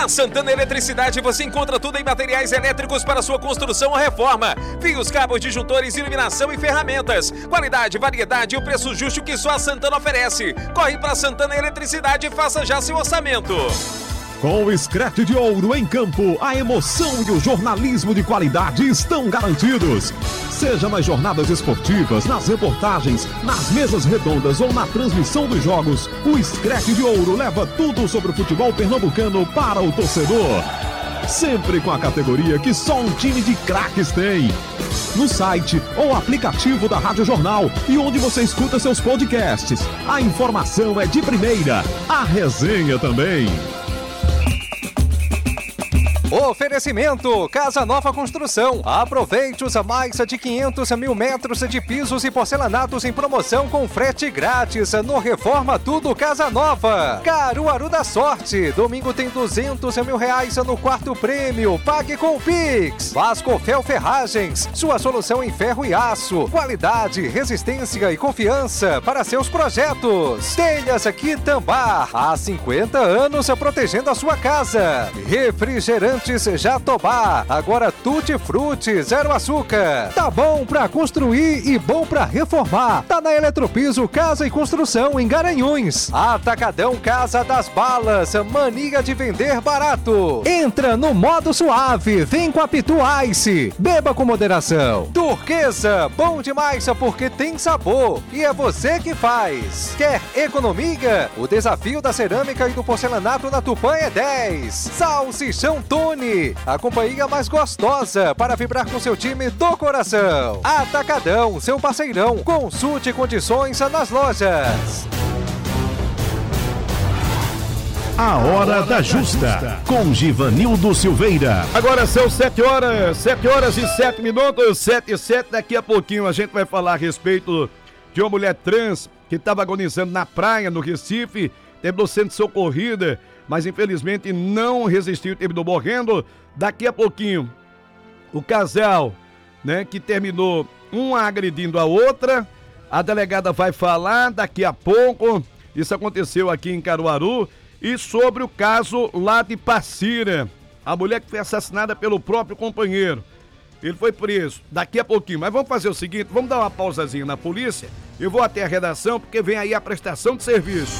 Na Santana Eletricidade você encontra tudo em materiais elétricos para sua construção ou reforma. Fios, cabos, disjuntores, iluminação e ferramentas. Qualidade, variedade e o preço justo que só a Santana oferece. Corre para Santana Eletricidade e faça já seu orçamento. Com o Scratch de Ouro em campo, a emoção e o jornalismo de qualidade estão garantidos. Seja nas jornadas esportivas, nas reportagens, nas mesas redondas ou na transmissão dos jogos, o Scratch de Ouro leva tudo sobre o futebol pernambucano para o torcedor. Sempre com a categoria que só um time de craques tem. No site ou aplicativo da Rádio Jornal e onde você escuta seus podcasts. A informação é de primeira, a resenha também. Oferecimento Casa Nova Construção. Aproveite os mais de 500 mil metros de pisos e porcelanatos em promoção com frete grátis no Reforma Tudo Casa Nova. Caruaru da Sorte. Domingo tem 200 mil reais no quarto prêmio. Pague com o Pix. Vascofel Ferragens. Sua solução em ferro e aço. Qualidade, resistência e confiança para seus projetos. Telhas Quitambá. Há 50 anos protegendo a sua casa. Refrigerante Jatobá, agora Tutti Frutti, zero açúcar. Tá bom pra construir e bom pra reformar. Tá na Eletropiso Casa e Construção em Garanhuns. Atacadão Casa das Balas, mania de vender barato. Entra no modo suave, vem com a Pitu Ice. Beba com moderação. Turquesa, bom demais porque tem sabor e é você que faz. Quer economia? O desafio da cerâmica e do porcelanato na Tupã é 10. Salsichão Tony, a companhia mais gostosa para vibrar com seu time do coração. Atacadão, seu parceirão. Consulte condições nas lojas. A Hora da Justa, com Givanildo Silveira. Agora são 7 horas e 7 minutos, 7 e 7. Daqui a pouquinho a gente vai falar a respeito de uma mulher trans que estava agonizando na praia, no Recife, terminou sendo socorrida, mas infelizmente não resistiu, terminou morrendo. Daqui a pouquinho, o casal, né, que terminou uma agredindo a outra, a delegada vai falar daqui a pouco. Isso aconteceu aqui em Caruaru. E sobre o caso lá de Passira, a mulher que foi assassinada pelo próprio companheiro. Ele foi preso daqui a pouquinho. Mas vamos fazer o seguinte, vamos dar uma pausazinha na polícia. Eu vou até a redação porque vem aí a prestação de serviço.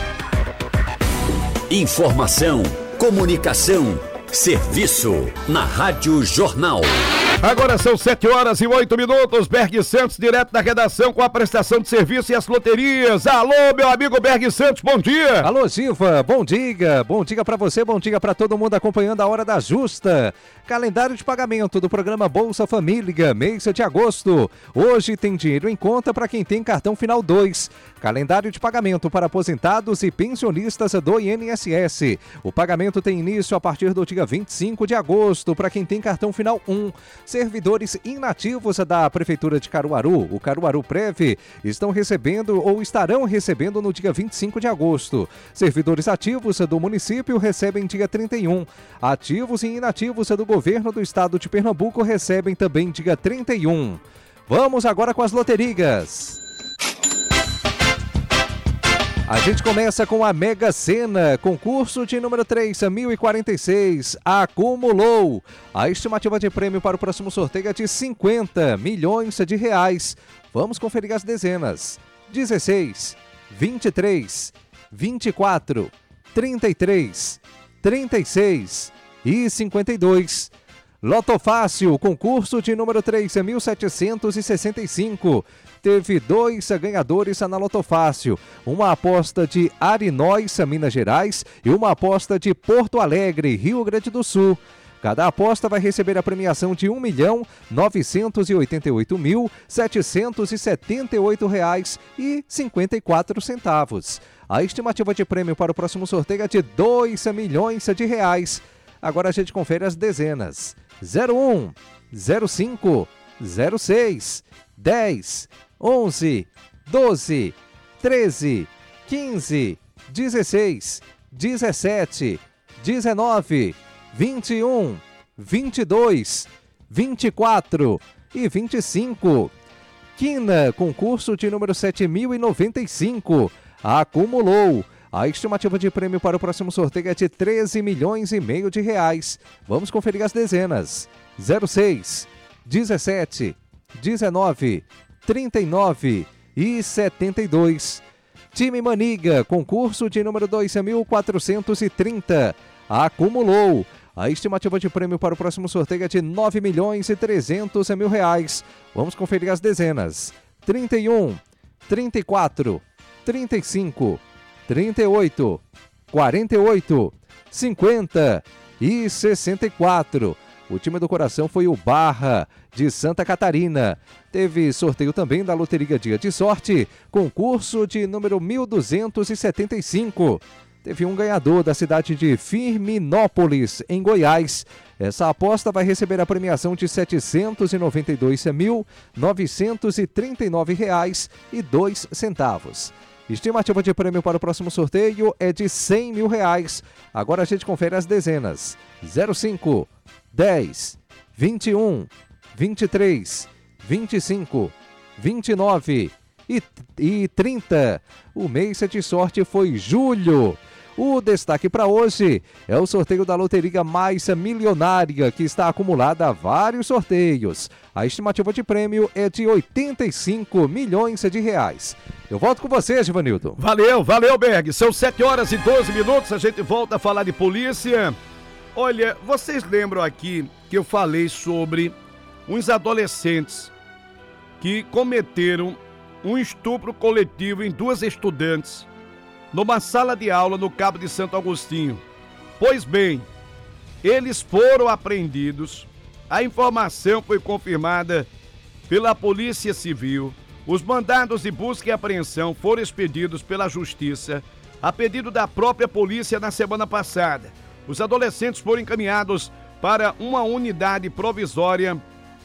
Informação, comunicação, serviço na Rádio Jornal. Agora são 7 horas e 8 minutos. Berg Santos, direto da redação com a prestação de serviço e as loterias. Alô, meu amigo Berg Santos, bom dia. Alô, Giva, bom dia pra você, bom dia pra todo mundo acompanhando a Hora da Justa. Calendário de pagamento do programa Bolsa Família, mês de agosto. Hoje tem dinheiro em conta para quem tem cartão final 2. Calendário de pagamento para aposentados e pensionistas do INSS. O pagamento tem início a partir do dia 25 de agosto para quem tem cartão final 1. Servidores inativos da Prefeitura de Caruaru, o Caruaru Prev, estão recebendo ou estarão recebendo no dia 25 de agosto. Servidores ativos do município recebem dia 31. Ativos e inativos do governo do estado de Pernambuco recebem também dia 31. Vamos agora com as loterias. A gente começa com a Mega Sena, concurso de número 3.046, acumulou. A estimativa de prêmio para o próximo sorteio é de 50 milhões de reais. Vamos conferir as dezenas. 16, 23, 24, 33, 36 e 52. Loto Fácil, concurso de número 3.765. Teve 2 ganhadores na Loto Fácil. Uma aposta de Arinóis, Minas Gerais, e uma aposta de Porto Alegre, Rio Grande do Sul. Cada aposta vai receber a premiação de R$ 1.988.778,54. A estimativa de prêmio para o próximo sorteio é de 2 milhões de reais. Agora a gente confere as dezenas. 01, 05, 06, 10, 11, 12, 13, 15, 16, 17, 19, 21, 22, 24 e 25. Quina, concurso de número 7.095, acumulou. A estimativa de prêmio para o próximo sorteio é de 13,5 milhões de reais. Vamos conferir as dezenas. 06, 17, 19, 39 e 72. Time Maniga, concurso de número 2.430. Acumulou. A estimativa de prêmio para o próximo sorteio é de 9,3 milhões reais. Vamos conferir as dezenas. 31, 34, 35, 38, 48, 50 e 64. O time do coração foi o Barra, de Santa Catarina. Teve sorteio também da Loteria Dia de Sorte, concurso de número 1275. Teve um ganhador da cidade de Firminópolis, em Goiás. Essa aposta vai receber a premiação de R$ 792.939,02. Estimativa de prêmio para o próximo sorteio é de R$ 100 mil. Agora a gente confere as dezenas. 05, 10, 21, 23, 25, 29 e 30. O mês de sorte foi julho. O destaque para hoje é o sorteio da Loteria Mais Milionária, que está acumulada a vários sorteios. A estimativa de prêmio é de 85 milhões de reais. Eu volto com você, Givanildo. Valeu, Berg. São 7h12, a gente volta a falar de polícia. Olha, vocês lembram aqui que eu falei sobre uns adolescentes que cometeram um estupro coletivo em 2 estudantes numa sala de aula no Cabo de Santo Agostinho. Pois bem, eles foram apreendidos, a informação foi confirmada pela Polícia Civil, os mandados de busca e apreensão foram expedidos pela Justiça, a pedido da própria polícia na semana passada. Os adolescentes foram encaminhados para uma unidade provisória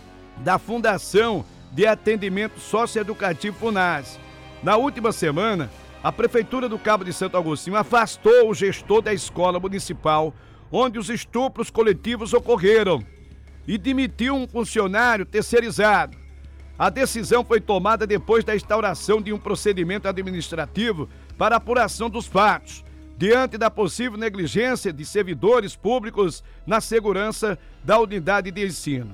da Fundação de Atendimento Socioeducativo FUNASE. Na última semana, a Prefeitura do Cabo de Santo Agostinho afastou o gestor da escola municipal onde os estupros coletivos ocorreram e demitiu um funcionário terceirizado. A decisão foi tomada depois da instauração de um procedimento administrativo para apuração dos fatos, diante da possível negligência de servidores públicos na segurança da unidade de ensino.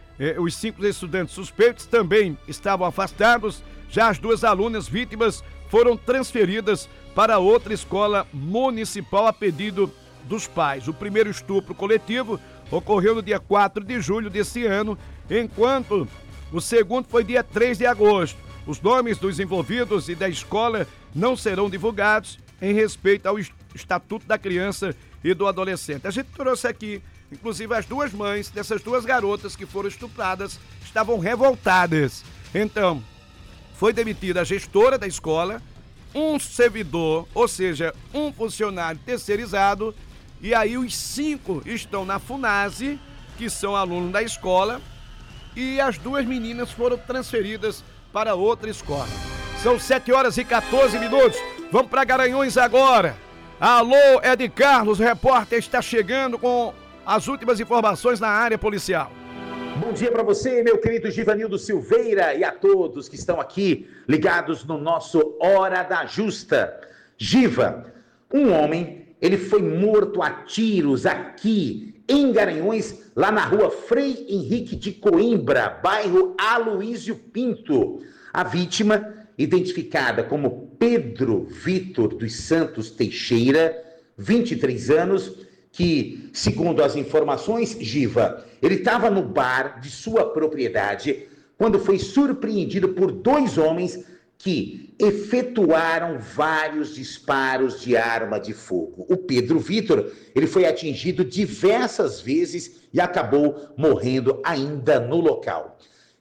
Os 5 estudantes suspeitos também estavam afastados, já as 2 alunas vítimas foram transferidas para outra escola municipal a pedido dos pais. O primeiro estupro coletivo ocorreu no dia 4 de julho desse ano, enquanto o segundo foi dia 3 de agosto. Os nomes dos envolvidos e da escola não serão divulgados em respeito ao Estatuto da Criança e do Adolescente. A gente trouxe aqui, inclusive, as 2 mães dessas 2 garotas que foram estupradas, estavam revoltadas. Então, foi demitida a gestora da escola, um servidor, ou seja, um funcionário terceirizado, e aí os 5 estão na FUNASE, que são alunos da escola, e as 2 meninas foram transferidas para outra escola. São 7h14. Vamos para Garanhuns agora. Alô, Ed Carlos, o repórter está chegando com as últimas informações na área policial. Bom dia para você, meu querido Givanildo Silveira, e a todos que estão aqui ligados no nosso Hora da Justa. Giva, um homem, ele foi morto a tiros aqui em Garanhuns, lá na rua Frei Henrique de Coimbra, bairro Aloísio Pinto. A vítima, identificada como Pedro Vitor dos Santos Teixeira, 23 anos, que, segundo as informações, Giva, ele estava no bar de sua propriedade quando foi surpreendido por 2 homens que efetuaram vários disparos de arma de fogo. O Pedro Vitor, ele foi atingido diversas vezes e acabou morrendo ainda no local.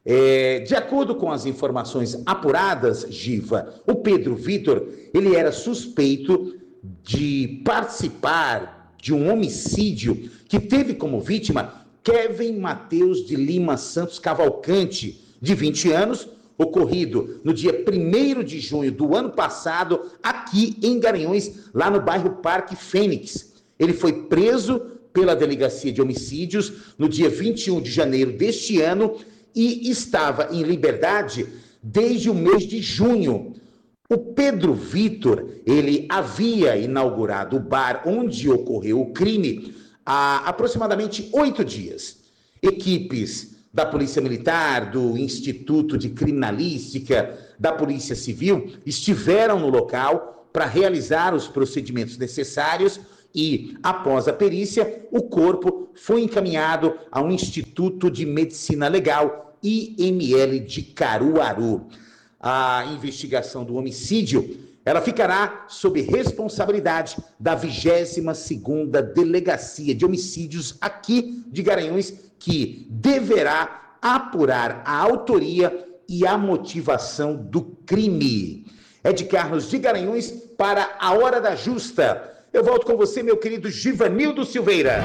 De acordo com as informações apuradas, Giva, o Pedro Vitor, ele era suspeito de participar de um homicídio que teve como vítima Kevin Mateus de Lima Santos Cavalcante, de 20 anos, ocorrido no dia 1º de junho do ano passado, aqui em Garanhuns, lá no bairro Parque Fênix. Ele foi preso pela Delegacia de Homicídios no dia 21 de janeiro deste ano e estava em liberdade desde o mês de junho. O Pedro Vitor, ele havia inaugurado o bar onde ocorreu o crime há aproximadamente 8 dias. Equipes da Polícia Militar, do Instituto de Criminalística, da Polícia Civil estiveram no local para realizar os procedimentos necessários e, após a perícia, o corpo foi encaminhado ao Instituto de Medicina Legal, IML de Caruaru. A investigação do homicídio, ela ficará sob responsabilidade da 22ª Delegacia de Homicídios aqui de Garanhuns, que deverá apurar a autoria e a motivação do crime. É de Carlos de Garanhuns para a Hora da Justa. Eu volto com você, meu querido Givanildo Silveira.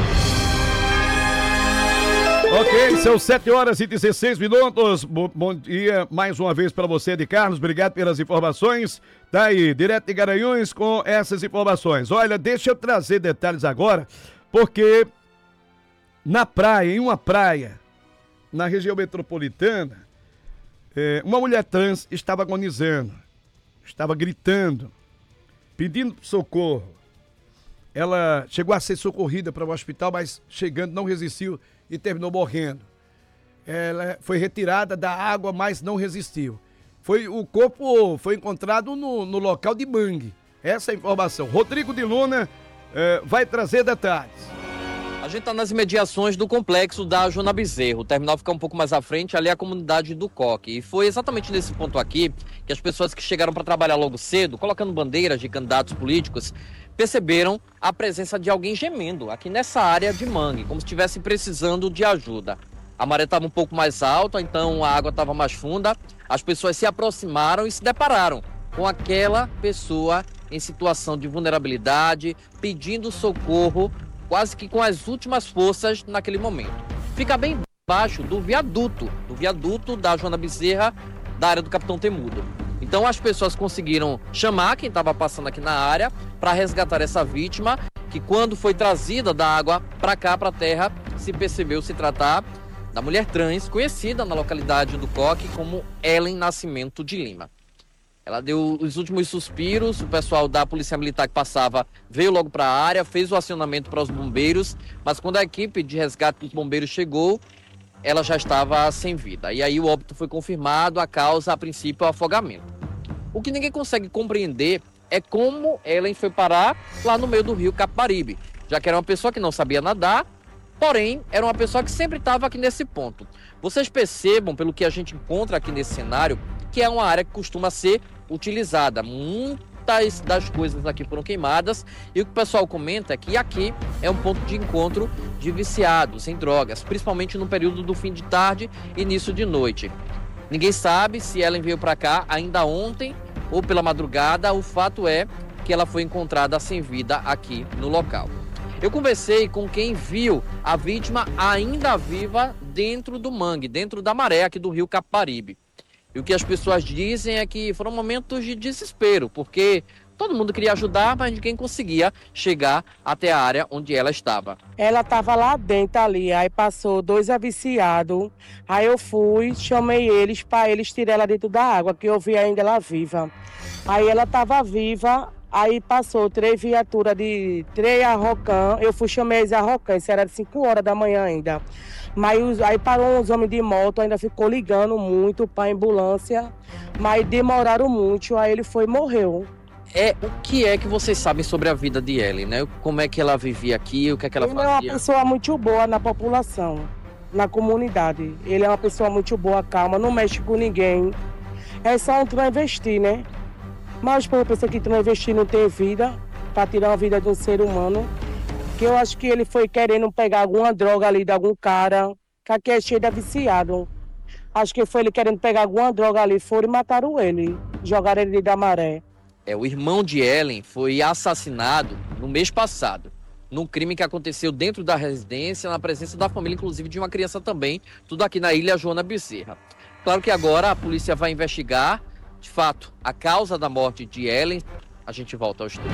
Ok, são 7h16. Bom dia mais uma vez para você, de Carlos. Obrigado pelas informações. Tá aí, direto de Garanhuns com essas informações. Olha, deixa eu trazer detalhes agora, porque na praia, em uma praia, na região metropolitana, uma mulher trans estava agonizando, estava gritando, pedindo socorro. Ela chegou a ser socorrida para o hospital, mas chegando não resistiu e terminou morrendo. Ela foi retirada da água, mas não resistiu. O corpo foi encontrado no local de mangue. Essa é a informação. Rodrigo de Luna vai trazer detalhes. A gente está nas imediações do complexo da Joana Bezerra. O terminal fica um pouco mais à frente, ali é a comunidade do Coque. E foi exatamente nesse ponto aqui que as pessoas que chegaram para trabalhar logo cedo, colocando bandeiras de candidatos políticos, perceberam a presença de alguém gemendo aqui nessa área de mangue, como se estivesse precisando de ajuda. A maré estava um pouco mais alta, então a água estava mais funda. As pessoas se aproximaram e se depararam com aquela pessoa em situação de vulnerabilidade, pedindo socorro, quase que com as últimas forças naquele momento. Fica bem embaixo do viaduto da Joana Bezerra, da área do Capitão Temudo. Então as pessoas conseguiram chamar quem estava passando aqui na área para resgatar essa vítima, que quando foi trazida da água para cá, para a terra, se percebeu se tratar da mulher trans, conhecida na localidade do Coque como Ellen Nascimento de Lima. Ela deu os últimos suspiros, o pessoal da Polícia Militar que passava veio logo para a área, fez o acionamento para os bombeiros, mas quando a equipe de resgate dos bombeiros chegou, ela já estava sem vida. E aí o óbito foi confirmado, a causa, a princípio, é o afogamento. O que ninguém consegue compreender é como Ellen foi parar lá no meio do rio Capibaribe, já que era uma pessoa que não sabia nadar, porém, era uma pessoa que sempre estava aqui nesse ponto. Vocês percebam, pelo que a gente encontra aqui nesse cenário, que é uma área que costuma ser utilizada. Muitas das coisas aqui foram queimadas e o que o pessoal comenta é que aqui é um ponto de encontro de viciados em drogas, principalmente no período do fim de tarde e início de noite. Ninguém sabe se ela veio para cá ainda ontem ou pela madrugada. O fato é que ela foi encontrada sem vida aqui no local. Eu conversei com quem viu a vítima ainda viva dentro do mangue, dentro da maré aqui do rio Capibaribe. E o que as pessoas dizem é que foram momentos de desespero, porque todo mundo queria ajudar, mas ninguém conseguia chegar até a área onde ela estava. Ela estava lá dentro ali, aí passou 2 viciados, aí eu fui, chamei eles para eles tirar ela dentro da água, que eu vi ainda ela viva. Aí ela estava viva, aí passou 3 viaturas de 3 Arrocan, eu fui chamei as Arrocan, isso era de 5 horas da manhã ainda. Mas aí parou uns homens de moto, ainda ficou ligando muito para a ambulância, mas demoraram muito, aí ele foi e morreu. O que é que vocês sabem sobre a vida de Ellen, né? Como é que ela vivia aqui, o que é que ela fazia? Ele é uma pessoa muito boa na população, na comunidade. Ele é uma pessoa muito boa, calma, não mexe com ninguém. É só um transvesti, né? Mas para pessoa que transvesti não tem vida, para tirar a vida de um ser humano, que eu acho que ele foi querendo pegar alguma droga ali de algum cara, que aqui é cheio de viciado. Acho que foi ele querendo pegar alguma droga ali, foram e mataram ele, jogaram ele da maré. O irmão de Ellen foi assassinado no mês passado, num crime que aconteceu dentro da residência, na presença da família, inclusive de uma criança também, tudo aqui na ilha Joana Bezerra. Claro que agora a polícia vai investigar, de fato, a causa da morte de Ellen. A gente volta ao estúdio.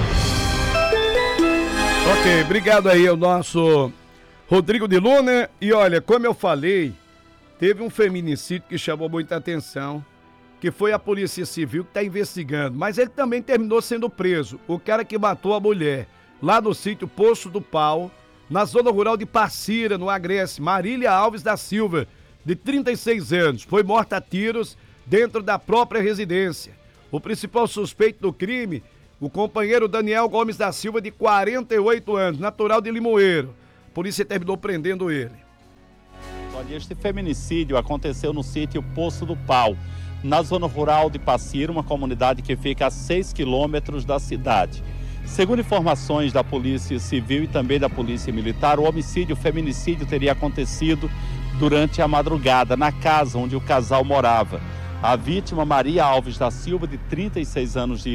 Ok, obrigado aí ao nosso Rodrigo de Luna. E olha, como eu falei, teve um feminicídio que chamou muita atenção que foi a Polícia Civil que está investigando, mas ele também terminou sendo preso, o cara que matou a mulher, lá no sítio Poço do Pau, na zona rural de Passira, no Agreste. Marília Alves da Silva, de 36 anos, foi morta a tiros dentro da própria residência. O principal suspeito do crime, o companheiro Daniel Gomes da Silva, de 48 anos, natural de Limoeiro. A polícia terminou prendendo ele. Olha, este feminicídio aconteceu no sítio Poço do Pau, na zona rural de Passira, uma comunidade que fica a 6 quilômetros da cidade. Segundo informações da Polícia Civil e também da Polícia Militar, o feminicídio teria acontecido durante a madrugada, na casa onde o casal morava. A vítima, Maria Alves da Silva, de 36 anos de